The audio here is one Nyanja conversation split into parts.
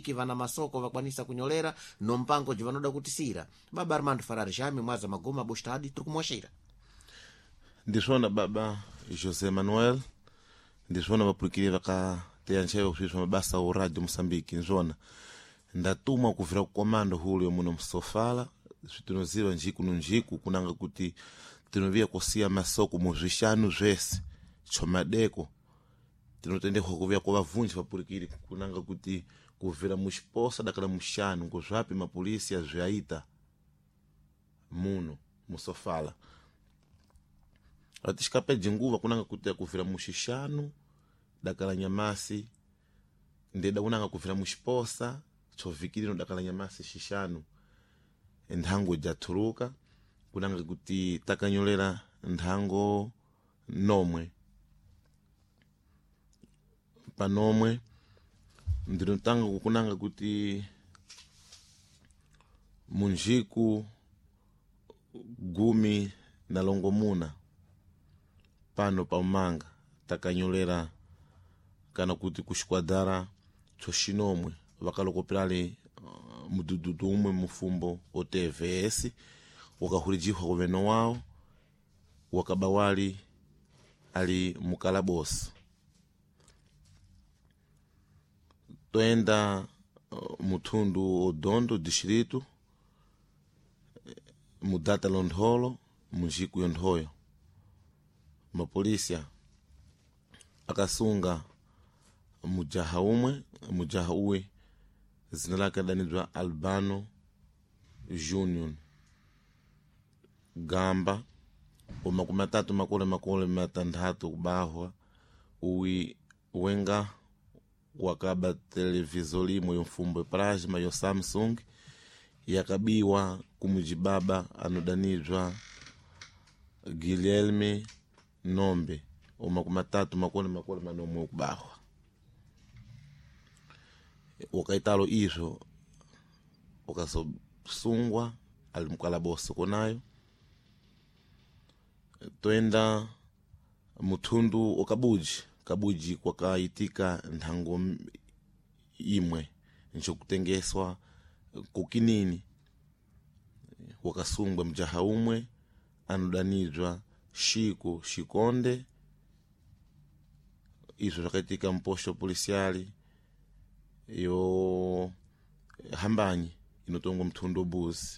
vana masoko vakwanisa kunyolera nompango jivanoda kutisira. Baba Armando Farari Jame mwaza magoma bostadi tukumwashira. Ndisona baba José Manuel, ndisona vapurikiri vakateyanchewa kusviswa mabasa o Radio Moçambique, nzona ndatumwa kuvira kukomando hulio muno msofala zvitinoziva njiku nunjiku kunanga kuti tinovia kusiya masoko muzvishanu zvese chomadeko tinotendekwa kuvia kwavavunji vapurikiri kunanga kuti kuvira muxiposa dakala muxanu ngozvapi mapolisi azviaita muno musofala atixikapeji nguva kunanga kuti akuvira muxixanu dakala nyamasi ndeda kunanga kuvira muxiposa chovikirino dakala nyamasi xixanu ndhango jathuruka kunanga kuti takanyolera ndhango nomwe panomwe ndinotanga kunanga kuti munjiku gumi na longomuna pano paumanga takanyolera kana kuti kuxikwadara choxinomwe vakalokopirali mudududu umwe mufumbo o TVS wakahurijihwa kuveno wao wakabawali ali mukalabosi toenda mutundu odondo distrito mudata londholo munjiku yondhoyo mapolisia akasunga mujaha umwe mujaha uwe zina lake adanidwa Albano Junior gamba umakumatatu makole matandatu kubahwa uwi wenga wakaba televisor limwe yomfumbo plasma yo Samsung yakabiwa kumujibaba anodanizwa Guilherme Nombe umakumatatu makole manomwe kubahwa wakaitalo izo wakasungwa ali mukalaboso konayo toenda mutundu okabuji kwakaitika ndhango imwe nchokutengeswa kukinini wakasungwa mjaha umwe anodanizwa Shikonde izo zakaitika mposto policiali yo hambanyi inotongo mtundu buzi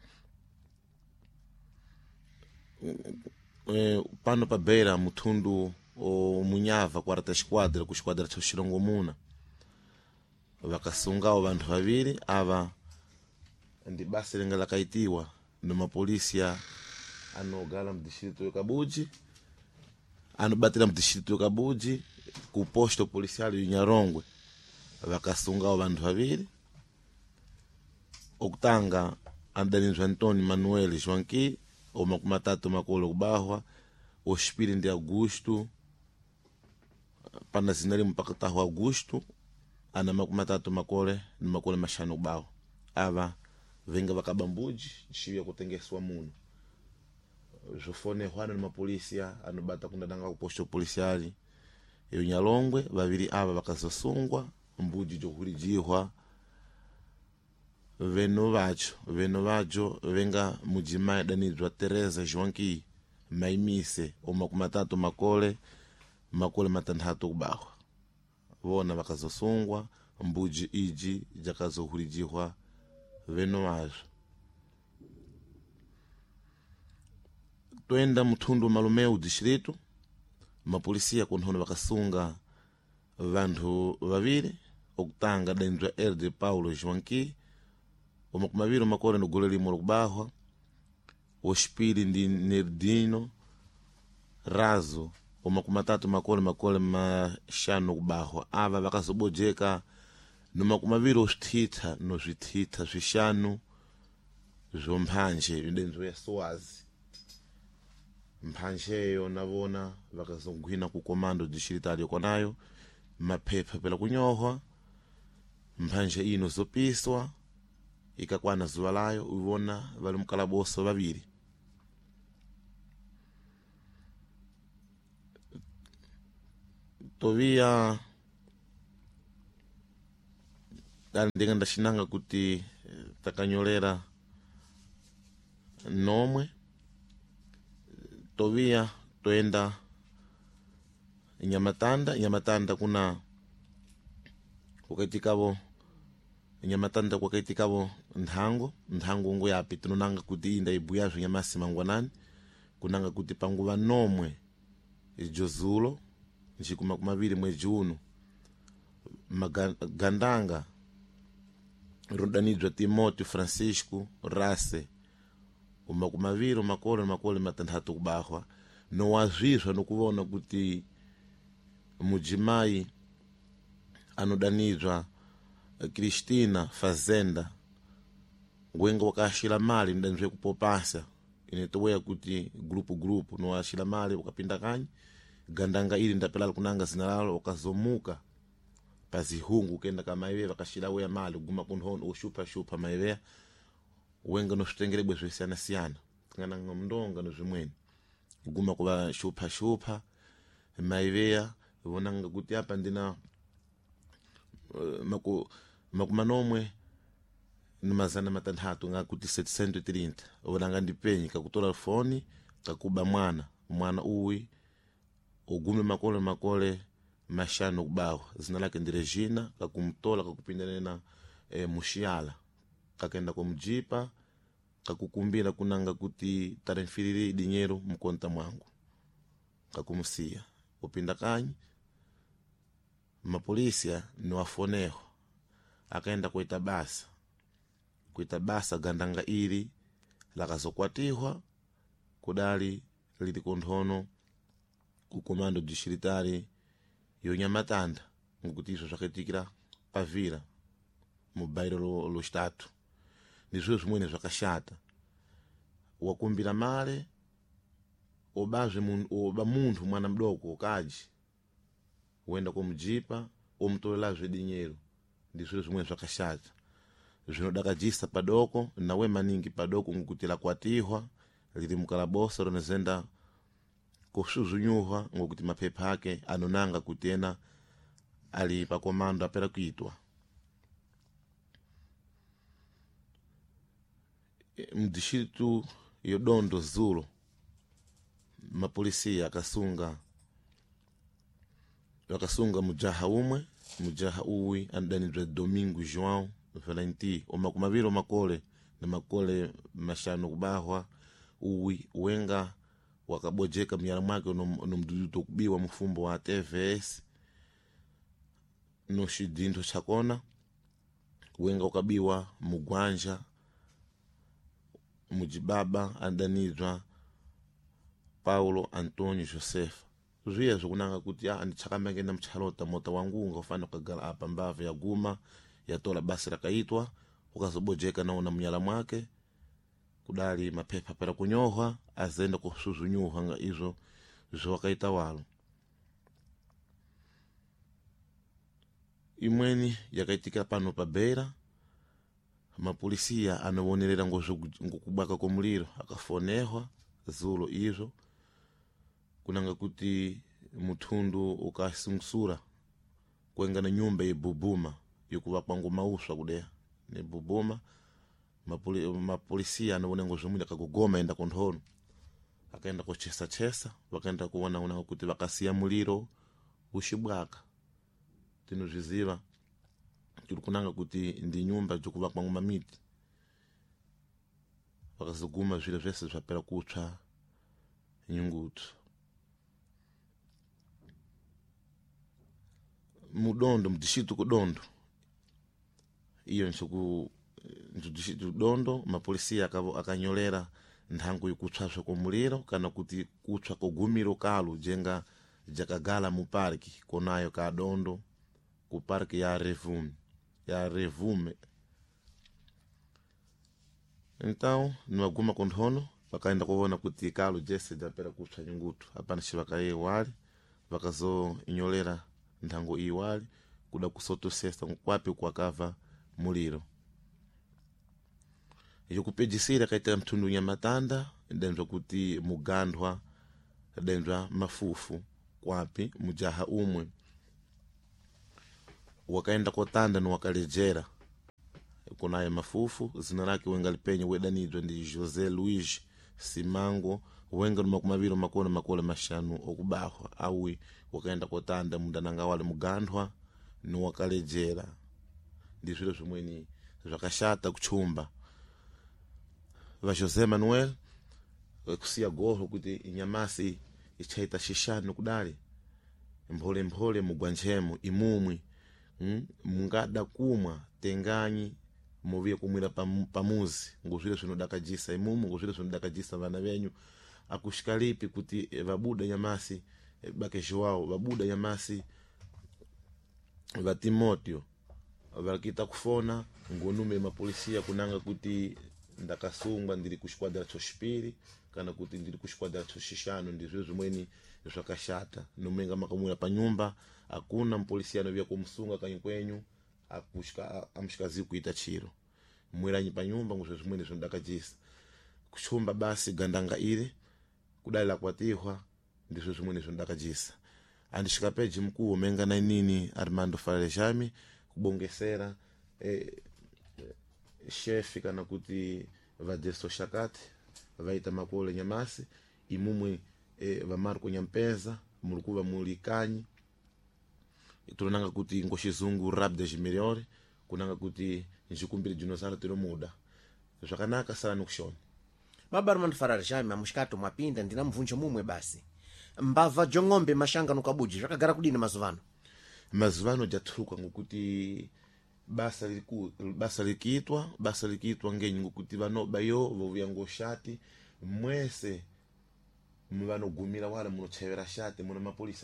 pano pa beira mutundu o munyava quarta esquadra ku esquadra cha Xilongomuna vakasungawo vantu vaviri ava ndi basa lenga lakaitiwa noma polisia anogala mdistrito yokabuji anobatira mdistrito yokabuji ku posto policial yunyarongwe vakasungawo vantu vaviri okutanga andanizwa Antônio Manuel Joanqui omakumatatu makolo kubahwa oxipiri ndi Augusto pana zinali mpakatahu Augusto ana makumatatu makole ni makole mashanu kubahwa ava venga vakabambuji xiya kutengeswa muno zofone hwana ni mapolisia anobata kundadanga ku posto policial yunyalongwe vaviri ava vakazosungwa mbuji johulijihwa veno vacho venga mujimai danizwa Teresa Joanqui maimise omakumatatu makole matandatu kubahwa vona vakazosungwa mbuji iji jakazohulijihwa veno vacho toenda mutundu malumeu distrito mapolisia kunhono vakasunga vantu vaviri okutanga danizwa Erde Paulo Joanqui omakumaviri makole no gole limo kubahwa oxipiri ndi Nerdino Razo omakumatatu makole mashanu kubahwa ava vakazobojeka nomakumaviri osithitha nozwithitha zwixanu zomphanje ndenzo ya Swazi mphanjeyo navona vakazongwina ku komando distrital konayo maphepha pela kunyohwa mphanje ino zopiswa ikakwana zuva layo uvona vali mukalaboso vaviri tovia ali ndinga ndaxinanga kuti takanyolera nomwe tovia toenda Nyamatanda kuna ukaitikavo Nyamatanda kwakaitikavo nthango ngo yapi tinonanga kuti inda ibuyazvo nyamasi mangwanani kunanga kuti panguva nomwe Jozulo nchikuma kumaviri mwezi uno magandanga rodanidzwa Timóteo Francisco Rase umakumaviri makole matanthatu kubahwa nowazviswa nokuvona kuti mudzimai anodanidzwa Cristina Fazenda ngwenga wakashira mali ndanzwe kupopasa inetoweya kuti grupu nowashira mali ukapinda kanyi gandanga ili ndapelala kunanga zina lalo ukazomuka pazihungu kenda kamaiwe vakashira weya mali guma kunhono ushupa maiwe wenga nositengerebwe zvesiyana ngana ngomndonga nozvimweni guma kuva shupa maiveya vonanga kuti apa ndina makumanomwe numazana matanthatu nga kuti 730 vonanga ndipenyi kakutola foni kakuba mwana uwi ugume makole mashano kubawa zina lake ndi Regina kakumtola kakupindanena mushiyala kakenda kwa mjipa kakukumbira kunanga kuti tarenfiriri dinheiro mkonta mwangu kakumusia upinda kanyi mapolisia niwafoneho akaenda kuita basa gandanga ili lakazokwatihwa kudali lili konthono ku komando distritário yo Nyamatanda ngokuti izo zvakaitikira pavira mu bairro lo estado ndizvo zvimwene zvakashata wakumbira male oba munthu mwana mdoko kaji uenda kumjipa omtolela dinheiro ndizvo zvimwene zvakashata zvinodakajisa padoko nawe maningi padoko ngokuti lakwatihwa lili mukalaboso ronezenda kusuzunyuhwa ngokuti mapepa ake anonanga kutena ali pa komando apera kuitwa mdistritu yodondo Zulo mapolisia akasunga mujaha uwi andanidwa Domingo João Valenti omakumaviri makole na makole mashano kubahwa uwi wenga wakabojeka mnyala mwake nomduduto kubiwa mfumbo wa TVS no shidinto chakona wenga ukabiwa mugwanja mujibaba andanizwa Paulo Antonio Joseph zviya zvokunanga kuti andichakamangenda mchalota mota wangu ungafana kugala apa mbava ya guma yatola basi rakaitwa ukazobojeka naona mnyala mwake kudali mapepa pera kunyohwa azenda kusuzunyuhwa nga izo zvakaita walo imweni yakaitika pano pa Beira mapolisia anowonerera ngokubaka komuliro akafonehwa Zulo izo kunanga kuti mutundu ukasungsura kwenga na nyumba yebubuma yokuva kwangu mauswa kudeya ne bubuma mapolisia anawona ngozvimwe akagogoma enda konthono akaenda kochesa vakaenda kuona kuti vakasiya muliro ushibwaka tinozviziva tiri kunanga kuti ndi nyumba dzokuva kwangu mamiti vakazoguma zviro zvese zvapera kutsva nyungutu mudondo mudishitu kudondo iyo nsuku ndidishitu dondo mapolisia akanyolera nthango yokutsvaswa komuliro kana kuti kutsva kogumiro kalo jenga jakagala mu parki konayo ka dondo ku parki ya Revume então niwaguma konthono vakaenda kuona kuti kalo jese japera kutsva nyungutu apana chivakaye wali vakazo inyolera nthango iwali kuda kusotosesa kwapi kwakava muliro yokupedzisira kaita mtundu Nyamatanda ndenzwa kuti mugandwa ndenzwa mafufu kwapi mujaha umwe wakaenda kotanda no wakalejera konaye mafufu zina lake wenga lipenye wedanidwa ndi José Luís Simango wenga numakumaviro makole mashanu okubahwa awi wakaenda kotanda mundananga wale mugandhwa nuwakalejera ndi zviro zvimweni zvakashata kuchumba va José Manuel kusiya goho kuti inyamasi ichaita shishano kudali mphole mugwanchemo imumwi mungada kumwa tenganyi muviye kumwira pamuzi nguzvire zvinodakajisa imumu nguzvire zvinodakajisa vana venyu akushikalipi kuti vabuda nyamasi bake Joao vabuda nyamasi va Timoteo vakita kufona ngonume mapolisia kunanga kuti ndakasungwa ndiri kushikwadra choshipiri kana kuti ndiri kushikwadra choshishano ndizvo zvimweni zvakashata nomenga makamwira panyumba hakuna mpolisia anovia kumsunga kanyi kwenyu amushikazi kuita chiro mwiranyi panyumba nguzvo zvimweni zvinodakajisa kuchumba basi gandanga iri kudalila kwatihwa ndizvo zvimweni zvinodakajisa andishika peji mkuu menga na nini Armando Farejami kubongesera shefi kana kuti vadesto shakati vaita makole nyamasi imumwe va Marco Nyampeza mulikuva mulikanyi tunanga kuti ngoshizungu Rabda Jimeliori kunanga kuti njikumbiri dinosaurio tinomuda zvakanaka sana nukushona baba Armando Farejami amushikato mwapinda ndina mvunjo mumwe basi mbava jongombe mashanga nukabuji zvakagara kudini mazuvano jatuluka ngokuti basa likiitwa ngenyi ngokuti vanobayo vovuya ngoshati mwese vanogumira wala munochevera shati muna mapolisa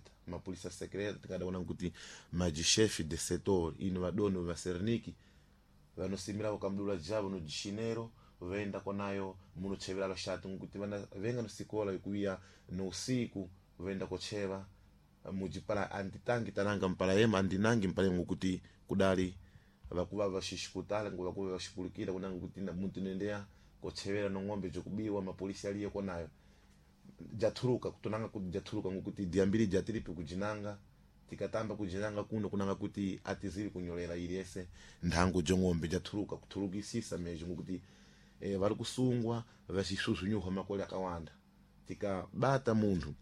secreta tikadaona kuti majishefi de setor ino vadono va Serniki vanosimira vakamdula javo no jishinero vaenda konayo munochevera lo shati ngokuti vana venga nosikola ikuya no usiku vaenda kocheva mujipala antitangi tananga mpala yema andinangi mpala ngokuti kudali vakuva vashishikutala ngo vakuva vashipulikira kunanga kuti muntu nendea kochevera no ng'ombe jokubiwa mapolisi aliye konayo jathuruka kutonanga kuti jathuruka ngokuti diambiri jatiripi kujinanga tikatamba kujinanga kuno kunanga kuti atiziri kunyolera iriese ndango jongombe jathuruka kuthurukisisa mejo ngokuti vari kusungwa vashisuzunyoha makole akawanda tikabata muntu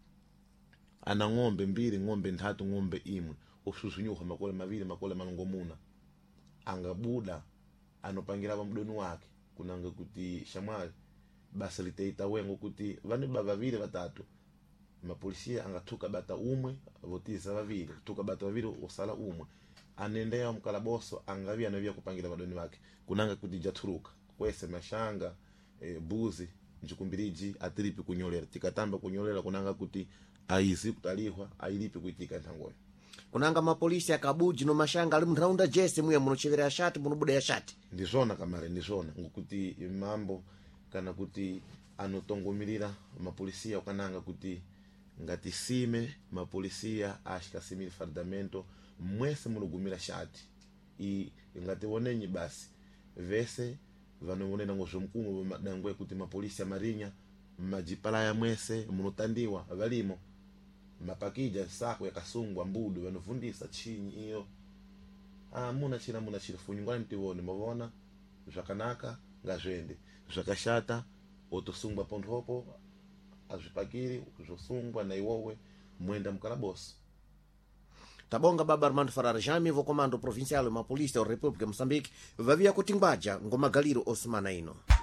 ana ng'ombe mbiri ng'ombe ntatu ng'ombe imwe osuzunyoha makole maviri makole manongomuna angabuda anopangira vamudoni wake kunanga kuti shamwali basa liteita wengo kuti vane vaviri vatatu mapolisia angathuka bata umwe votiza vaviri thuka bata vaviri osala umwe anendea mkalaboso angavia anavia kupangira vadoni wake kunanga kuti jathuruka kwese mashanga buzi njikumbiriji atiripi kunyolera tikatamba kunyolera kunanga kuti aizi kutalihwa ailipi kuitika ntangoyo kunanga mapolisi akabuji no mashanga ali munharaunda jese muya munochevera ya shati munobuda ya shati ndizona kamare ndizona ngokuti mambo kana kuti anotongomirira mapolisia ukananga kuti ngatisime mapolisia ashikasimiri fardamento mwese munogumira shati ngationenyi basi vese vanonena ngozvomkumo madangwe kuti mapolisia marinya majipalaya mwese munotandiwa valimo mapakija sako yakasungwa mbudu vanovundisa chinyi iyo muna chira funyungwani tivone mavona zvakanaka ngazvende zvakashata otosungwa pondhopo azvipakiri zvosungwa na iwowe mwenda mukalaboso tabonga baba Armando Farejami vo comando provincial ma polícia da República de Moçambique vavia kutingbaja ngomagaliro osumana ino